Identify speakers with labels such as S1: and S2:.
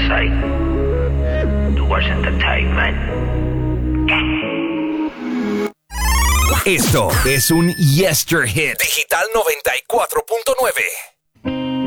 S1: say. The words entertainment.
S2: Esto es un Yester Hit Digital 94.9.